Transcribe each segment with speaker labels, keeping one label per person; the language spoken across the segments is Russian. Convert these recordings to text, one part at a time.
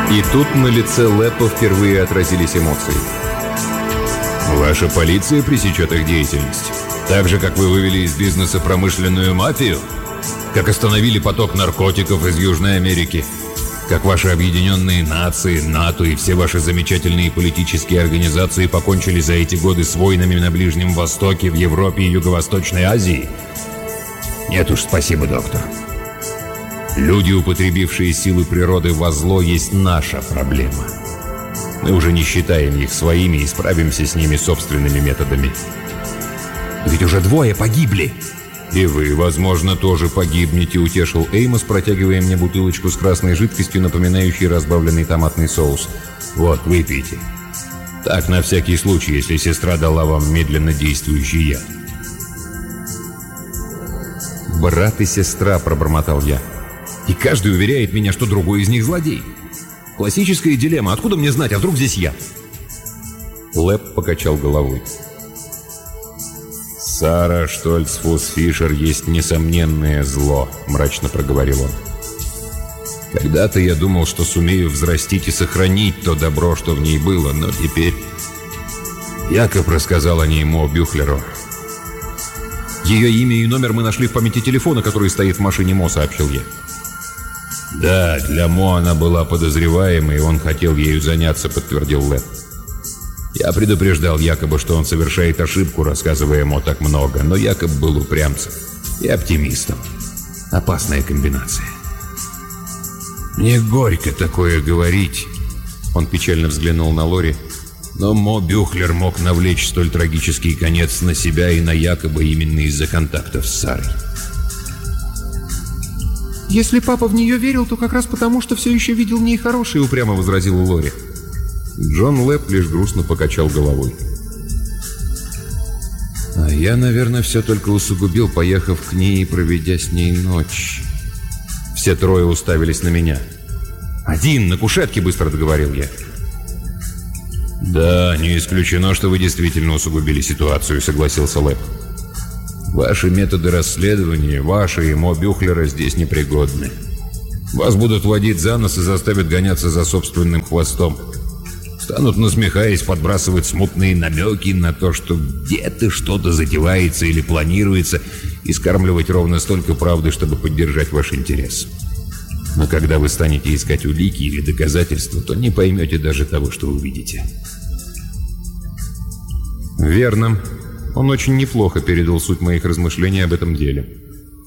Speaker 1: И тут на лице Лэппа впервые отразились эмоции. «Ваша полиция пресечет их деятельность? Так же, как вы вывели из бизнеса промышленную мафию? Как остановили поток наркотиков из Южной Америки? Как ваши объединенные нации, НАТО и все ваши замечательные политические организации покончили за эти годы с войнами на Ближнем Востоке, в Европе и Юго-Восточной Азии? Нет уж, спасибо, доктор. Люди, употребившие силы природы во зло, есть наша проблема. Мы уже не считаем их своими и справимся с ними собственными методами. Ведь уже 2 погибли. И вы, возможно, тоже погибнете, утешил Эймос, протягивая мне бутылочку с красной жидкостью, напоминающей разбавленный томатный соус. Вот, выпейте. Так, на всякий случай, если сестра дала вам медленно действующий яд. «Брат и сестра», — пробормотал я. «И каждый уверяет меня, что другой из них злодей. Классическая дилемма. Откуда мне знать, а вдруг здесь я?» Лэп покачал головой. «Сара Штольцфус-Фишер есть несомненное зло», — мрачно проговорил он. «Когда-то я думал, что сумею взрастить и сохранить то добро, что в ней было, но теперь...» Якоб рассказал о ней Мо Бюхлеру. «Ее имя и номер мы нашли в памяти телефона, который стоит в машине Мо», — сообщил я. «Да, для Мо она была подозреваемой, и он хотел ею заняться», — подтвердил Лэп. «Я предупреждал Якоба, что он совершает ошибку, рассказывая Мо так много, но Якоб был упрямцем и оптимистом. Опасная комбинация». «Мне горько такое говорить», — он печально взглянул на Лори, «но Мо Бюхлер мог навлечь столь трагический конец на себя и на Якоба именно из-за контактов с Сарой».
Speaker 2: «Если папа в нее верил, то как раз потому, что все еще видел в ней хорошее», — упрямо возразила Лори.
Speaker 1: Джон Лэп лишь грустно покачал головой. «А я, наверное, все только усугубил, поехав к ней и проведя с ней ночь». Все 3 уставились на меня. «Один, на кушетке», — быстро договорил я. «Да, не исключено, что вы действительно усугубили ситуацию», — согласился Лэп. «Ваши методы расследования, ваши и Мо Бюхлера здесь непригодны. Вас будут водить за нос и заставят гоняться за собственным хвостом. Станут, насмехаясь, подбрасывать смутные намеки на то, что где-то что-то затевается или планируется, и скармливать ровно столько правды, чтобы поддержать ваш интерес. Но когда вы станете искать улики или доказательства, то не поймете даже того, что увидите». «Верно. Он очень неплохо передал суть моих размышлений об этом деле».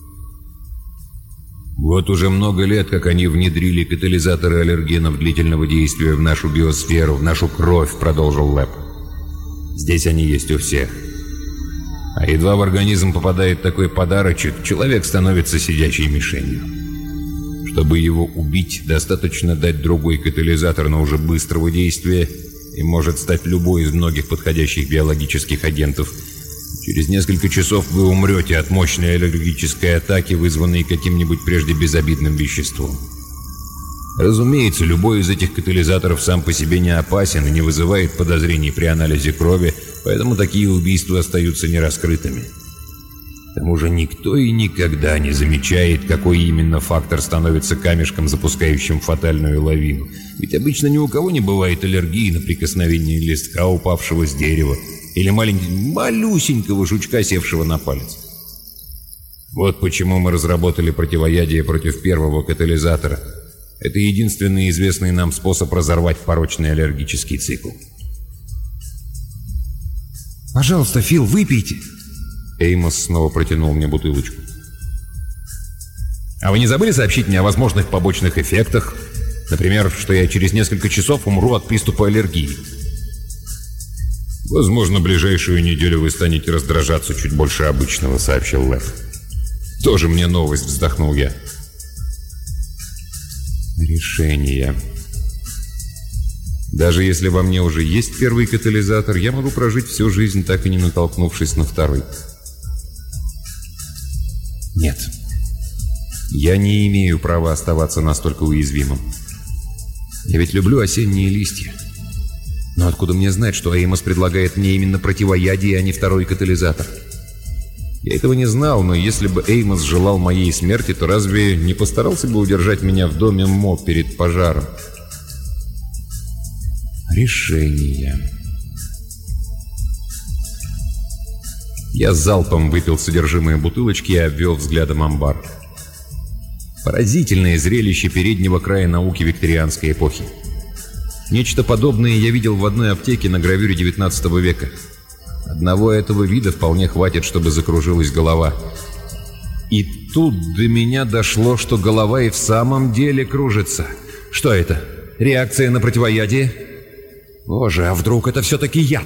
Speaker 1: «Вот уже много лет, как они внедрили катализаторы аллергенов длительного действия в нашу биосферу, в нашу кровь», — продолжил Лэп. «Здесь они есть у всех. А едва в организм попадает такой подарочек, человек становится сидячей мишенью. Чтобы его убить, достаточно дать другой катализатор, но уже быстрого действия, и может стать любой из многих подходящих биологических агентов. Через несколько часов вы умрете от мощной аллергической атаки, вызванной каким-нибудь прежде безобидным веществом. Разумеется, любой из этих катализаторов сам по себе не опасен и не вызывает подозрений при анализе крови, поэтому такие убийства остаются нераскрытыми. К тому же никто и никогда не замечает, какой именно фактор становится камешком, запускающим фатальную лавину. Ведь обычно ни у кого не бывает аллергии на прикосновение листка, упавшего с дерева, или малюсенького жучка, севшего на палец. Вот почему мы разработали противоядие против первого катализатора. Это единственный известный нам способ разорвать порочный аллергический цикл.
Speaker 2: «Пожалуйста, Фил, выпейте!»
Speaker 1: Эймос снова протянул мне бутылочку.
Speaker 2: «А вы не забыли сообщить мне о возможных побочных эффектах? Например, что я через несколько часов умру от приступа аллергии?»
Speaker 1: «Возможно, ближайшую неделю вы станете раздражаться чуть больше обычного», — сообщил Лэп. «Тоже мне новость», — вздохнул я. Решение. Даже если во мне уже есть первый катализатор, я могу прожить всю жизнь, так и не натолкнувшись на второй. Нет. Я не имею права оставаться настолько уязвимым. Я ведь люблю осенние листья. Но откуда мне знать, что Эймос предлагает мне именно противоядие, а не второй катализатор? Я этого не знал, но если бы Эймос желал моей смерти, то разве не постарался бы удержать меня в доме Мо перед пожаром? Решение. Я залпом выпил содержимое бутылочки и обвел взглядом амбар. Поразительное зрелище переднего края науки викторианской эпохи. Нечто подобное я видел в одной аптеке на гравюре XIX века. Одного этого вида вполне хватит, чтобы закружилась голова. И тут до меня дошло, что голова и в самом деле кружится. Что это? Реакция на противоядие? Боже, а вдруг это все-таки яд?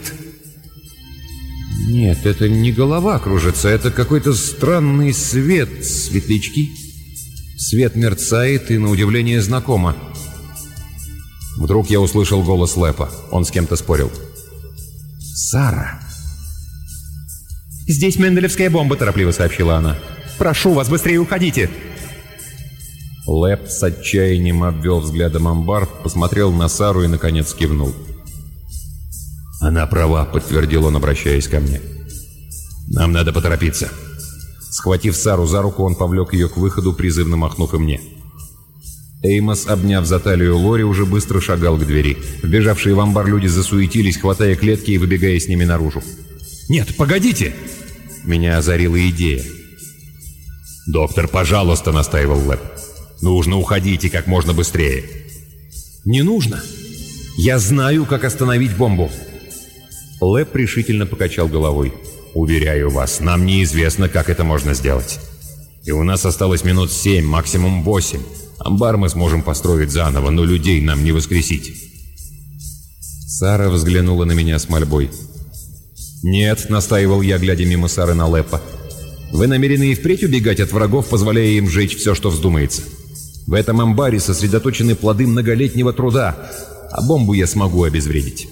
Speaker 1: Нет, это не голова кружится, это какой-то странный свет, светлячки. Свет мерцает и, на удивление, знакомо. Вдруг я услышал голос Лэпа. Он с кем-то спорил. «Сара!» «Здесь менделевская бомба», — торопливо сообщила она. «Прошу вас, быстрее уходите!» Лэп с отчаянием обвел взглядом амбар, посмотрел на Сару и, наконец, кивнул. «Она права», — подтвердил он, обращаясь ко мне. «Нам надо поторопиться». Схватив Сару за руку, он повлек ее к выходу, призывно махнув и мне. Эймос, обняв за талию Лори, уже быстро шагал к двери. Вбежавшие в амбар люди засуетились, хватая клетки и выбегая с ними наружу. «Нет, погодите!» Меня озарила идея. «Доктор, пожалуйста», — настаивал Лэп. «Нужно уходить и как можно быстрее». «Не нужно. Я знаю, как остановить бомбу». Лэп решительно покачал головой. «Уверяю вас, нам неизвестно, как это можно сделать. И у нас осталось минут 7, максимум 8. Амбар мы сможем построить заново, но людей нам не воскресить». Сара взглянула на меня с мольбой. «Нет», — настаивал я, глядя мимо Сары на Лэпа. «Вы намерены и впредь убегать от врагов, позволяя им сжечь все, что вздумается. В этом амбаре сосредоточены плоды многолетнего труда, а бомбу я смогу обезвредить».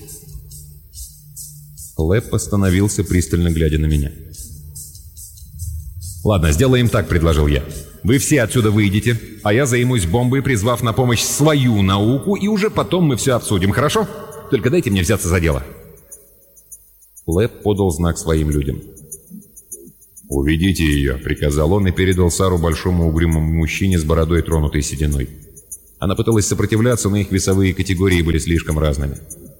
Speaker 1: Лэп остановился, пристально глядя на меня. «Ладно, сделаем так», — предложил я. «Вы все отсюда выйдете, а я займусь бомбой, призвав на помощь свою науку, и уже потом мы все обсудим, хорошо? Только дайте мне взяться за дело». Лэп подал знак своим людям. «Уведите ее», — приказал он и передал Сару большому угрюмому мужчине с бородой, тронутой сединой. Она пыталась сопротивляться, но их весовые категории были слишком разными.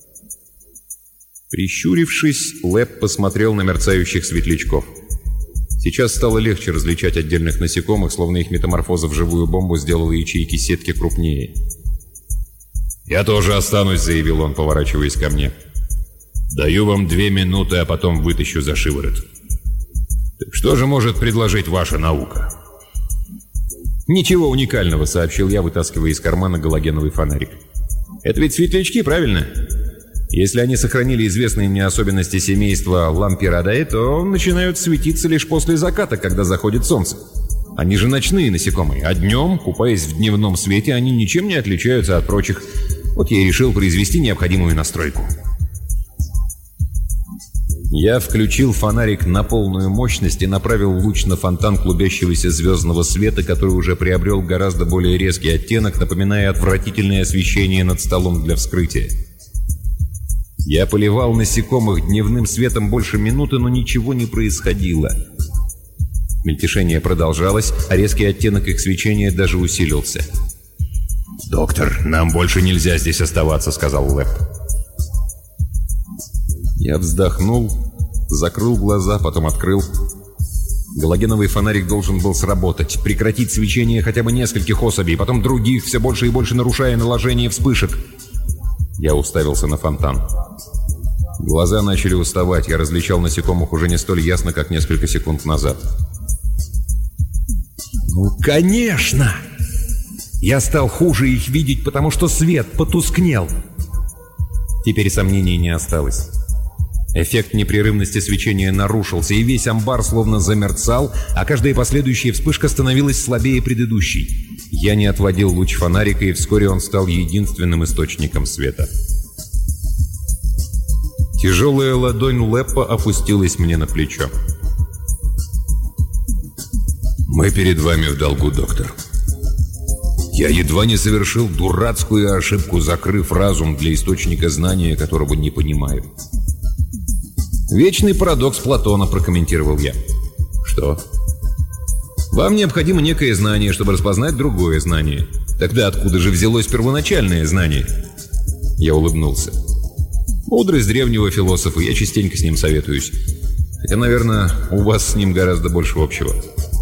Speaker 1: Прищурившись, Лэп посмотрел на мерцающих светлячков. Сейчас стало легче различать отдельных насекомых, словно их метаморфоза в живую бомбу сделала ячейки сетки крупнее. «Я тоже останусь», — заявил он, поворачиваясь ко мне. «Даю вам 2 минуты, а потом вытащу за шиворот. Так что же может предложить ваша наука?» «Ничего уникального», — сообщил я, вытаскивая из кармана галогеновый фонарик. «Это ведь светлячки, правильно? Если они сохранили известные мне особенности семейства Лампирадае, то начинают светиться лишь после заката, когда заходит солнце. Они же ночные насекомые, а днем, купаясь в дневном свете, они ничем не отличаются от прочих. Вот я и решил произвести необходимую настройку». Я включил фонарик на полную мощность и направил луч на фонтан клубящегося звездного света, который уже приобрел гораздо более резкий оттенок, напоминая отвратительное освещение над столом для вскрытия. Я поливал насекомых дневным светом больше минуты, но ничего не происходило. Мельтешение продолжалось, а резкий оттенок их свечения даже усилился. «Доктор, нам больше нельзя здесь оставаться», — сказал Лэп. Я вздохнул, закрыл глаза, потом открыл. Галогеновый фонарик должен был сработать, прекратить свечение хотя бы нескольких особей, потом других, все больше и больше нарушая наложение вспышек. Я уставился на фонтан. Глаза начали уставать, я различал насекомых уже не столь ясно, как несколько секунд назад. «Ну, конечно! Я стал хуже их видеть, потому что свет потускнел!» Теперь сомнений не осталось. Эффект непрерывности свечения нарушился, и весь амбар словно замерцал, а каждая последующая вспышка становилась слабее предыдущей. Я не отводил луч фонарика, и вскоре он стал единственным источником света. Тяжелая ладонь Лэппа опустилась мне на плечо. «Мы перед вами в долгу, доктор. Я едва не совершил дурацкую ошибку, закрыв разум для источника знания, которого не понимаю». «Вечный парадокс Платона», — прокомментировал я. «Что?» «Вам необходимо некое знание, чтобы распознать другое знание. Тогда откуда же взялось первоначальное знание?» Я улыбнулся. Мудрость древнего философа, я частенько с ним советуюсь. Хотя, наверное, у вас с ним гораздо больше общего.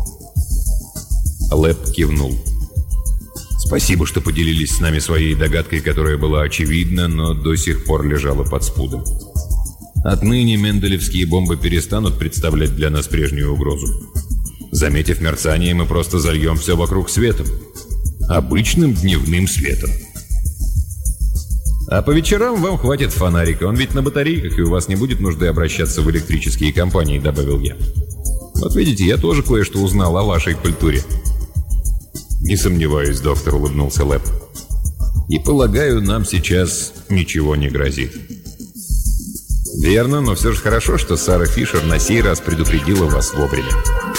Speaker 1: Лэп кивнул. Спасибо, что поделились с нами своей догадкой, которая была очевидна, но до сих пор лежала под спудом. Отныне менделевские бомбы перестанут представлять для нас прежнюю угрозу. Заметив мерцание, мы просто зальем все вокруг светом. Обычным дневным светом. А по вечерам вам хватит фонарика. Он ведь на батарейках, и у вас не будет нужды обращаться в электрические компании, добавил я. Вот видите, я тоже кое-что узнал о вашей культуре. Не сомневаюсь, доктор, улыбнулся Лэп. И полагаю, нам сейчас ничего не грозит. Верно, но все же хорошо, что Сара Фишер на сей раз предупредила вас вовремя.